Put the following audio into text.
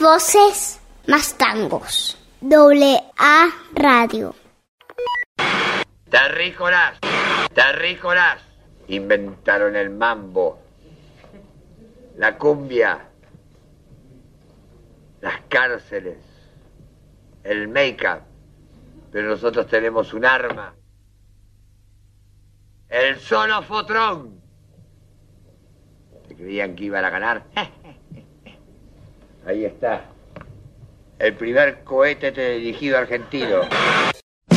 voces, más tangos. AA Radio. Terrícolas, terrícolas. Inventaron el mambo, la cumbia, las cárceles, el make-up. Pero nosotros tenemos un arma. El Sonofotrón. ¿Se creían que iban a ganar? Ahí está. El primer cohete teledirigido argentino.